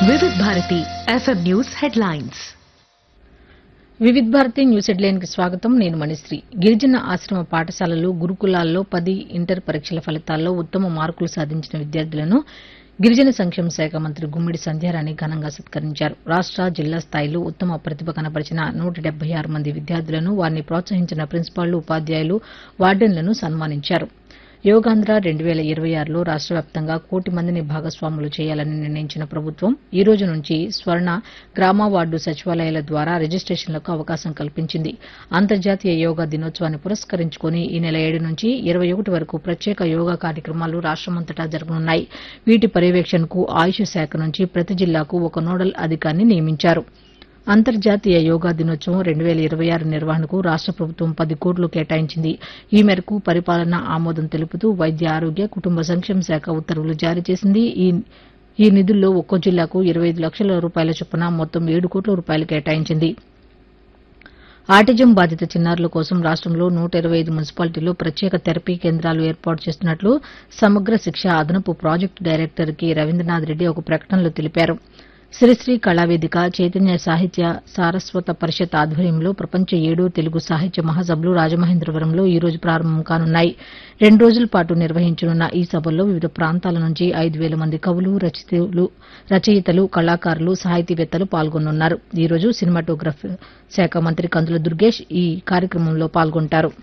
వివిధ Bharati FM news headlines. వివిధ Bharati news headline కి స్వాగతం. నేను మణిశ్రీ. గిరిజన ఆశ్రమ పాఠశాలలు, గురుకులాల్లో 10 ఇంటర్ పరీక్షల ఫలితాల్లో ఉత్తమ మార్కులు సాధించిన విద్యార్థులను గిరిజన సంక్షేమ శాఖ మంత్రి గుమ్మిడి సంధ్యారాణి ఘనంగా సత్కరించారు. రాష్ట, జిల్లా స్థాయిలో ఉత్తమ ప్రతిభ కనబరిచిన 176 మంది విద్యార్థులను, వారిని ప్రోత్సహించిన ప్రిన్సిపాళ్లు, ఉపాధ్యాయులు, వార్డెన్లను సన్మానించారు. యోగాంధ్ర 2026లో రాష్ట వ్యాప్తంగా 1 కోటి మందిని భాగస్వాములు చేయాలని నిర్ణయించిన ప్రభుత్వం ఈ రోజు నుంచి స్వర్ణ గ్రామ వార్డు సచివాలయాల ద్వారా రిజిస్టేషన్లకు అవకాశం కల్పించింది. అంతర్జాతీయ యోగా దినోత్సవాన్ని పురస్కరించుకుని ఈ నెల 7 నుంచి 21 వరకు ప్రత్యేక యోగా కార్యక్రమాలు రాష్టమంతటా జరగనున్నాయి. వీటి పర్యవేక్షణకు ఆయుష్ శాఖ నుంచి ప్రతి జిల్లాకు ఒక నోడల్ అధికారిని నియమించారు. అంతర్జాతీయ యోగా దినోత్సవం 2026 నిర్వహణకు రాష్ట ప్రభుత్వం 10 కోట్లు కేటాయించింది. ఈ మేరకు పరిపాలనా ఆమోదం తెలుపుతూ వైద్య ఆరోగ్య కుటుంబ సంక్షేమ శాఖ ఉత్తర్వులు జారీ చేసింది. ఈ నిధుల్లో ఒక్కో జిల్లాకు 25 లక్షల రూపాయల చొప్పున మొత్తం 7 కోట్ల రూపాయలు కేటాయించింది. ఆటిజం బాధిత చిన్నారుల కోసం రాష్టంలో 125 మున్సిపాలిటీల్లో ప్రత్యేక థెరపీ కేంద్రాలు ఏర్పాటు చేస్తున్నట్లు సమగ్ర శిక్ష అదనపు project director K Rabindranath Reddy ఒక ప్రకటనలో తెలిపారు. శ్రీశ్రీ కళావేదిక, చైతన్య సాహిత్య సారస్వత పరిషత్ ఆధ్వర్యంలో ప్రపంచ 7వ తెలుగు సాహిత్య మహాసభలు రాజమహేంద్రవరంలో ఈ రోజు ప్రారంభం కానున్నాయి. 2 రోజుల పాటు నిర్వహించనున్న ఈ సభల్లో వివిధ ప్రాంతాల నుంచి 5,000 మంది కవులు, రచయితలు, కళాకారులు, సాహితీవేత్తలు పాల్గొనున్నారు. ఈ రోజు సినిమాటోగ్రఫీ శాఖ మంత్రి కందుల దుర్గేష్ ఈ కార్యక్రమంలో పాల్గొంటారు.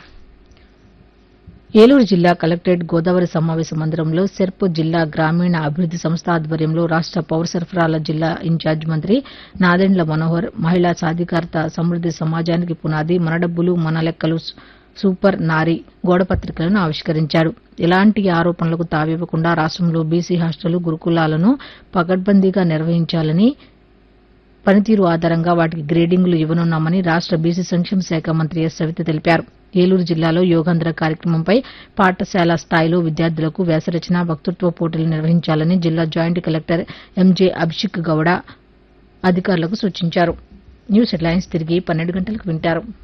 ఏలూరు జిల్లా కలెక్టరేట్ గోదావరి సమావేశ మందిరంలో సెర్ప్ జిల్లా గ్రామీణ అభివృద్ది సంస్థ ఆధ్వర్యంలో రాష్ట పౌర సరఫరాల జిల్లా ఇన్ఛార్జ్ మంత్రి నాదెండ్ల మనోహర్ మహిళా సాధికారత సమృద్ది సమాజానికి పునాది, మన డబ్బులు మన లెక్కలు సూపర్ నారీ గోడపత్రికలను ఆవిష్కరించారు. ఎలాంటి ఆరోపణలకు తావివ్వకుండా రాష్టంలో బీసీ హాస్టళ్లు, గురుకులాలను పకడ్బందీగా నిర్వహించాలని, పనితీరు ఆధారంగా వాటికి గ్రేడింగులు ఇవ్వనున్నామని రాష్ట బీసీ సంక్షేమ శాఖ మంత్రి ఎస్ సవిత తెలిపారు. ఏలూరు జిల్లాలో యోగాంధ్ర కార్యక్రమంపై పాఠశాల స్థాయిలో విద్యార్థులకు వ్యాసరచన, వక్తృత్వ పోటీలు నిర్వహించాలని జిల్లా జాయింట్ కలెక్టర్ ఎంజే అభిషేక్ గౌడ అధికారులకు సూచించారు. న్యూస్ హెడ్లైన్స్ తిరిగి 12 గంటలకు వింటారు.